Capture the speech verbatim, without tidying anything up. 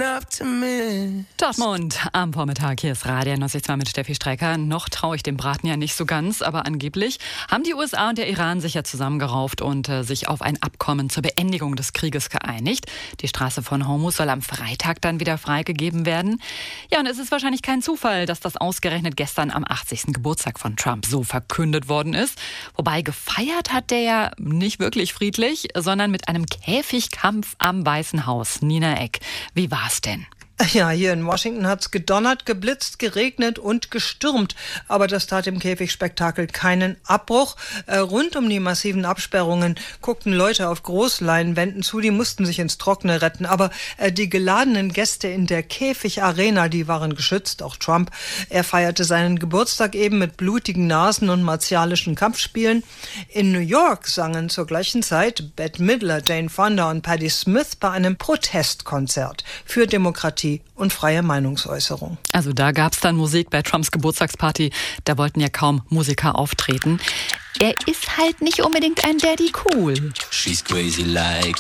up to me. Dortmund am Vormittag. Hier ist Radio neunundneunzig mit Steffi Strecker. Noch traue ich dem Braten ja nicht so ganz, aber angeblich haben die U S A und der Iran sich ja zusammengerauft und äh, sich auf ein Abkommen zur Beendigung des Krieges geeinigt. Die Straße von Hormuz soll am Freitag dann wieder freigegeben werden. Ja, und es ist wahrscheinlich kein Zufall, dass das ausgerechnet gestern am achtzigsten Geburtstag von Trump so verkündet worden ist. Wobei gefeiert hat der ja nicht wirklich friedlich, sondern mit einem Käfigkampf am Weißen Haus. Nina Eck, wie war's denn? Ja, hier in Washington hat's gedonnert, geblitzt, geregnet und gestürmt. Aber das tat dem Käfigspektakel keinen Abbruch. Äh, rund um die massiven Absperrungen guckten Leute auf Großleinwänden zu, die mussten sich ins Trockene retten. Aber äh, die geladenen Gäste in der Käfigarena, die waren geschützt, auch Trump. Er feierte seinen Geburtstag eben mit blutigen Nasen und martialischen Kampfspielen. In New York sangen zur gleichen Zeit Bette Midler, Jane Fonda und Patti Smith bei einem Protestkonzert für Demokratie und freie Meinungsäußerung. Also da gab's dann Musik bei Trumps Geburtstagsparty. Da wollten ja kaum Musiker auftreten. Er ist halt nicht unbedingt ein Daddy Cool. She's crazy like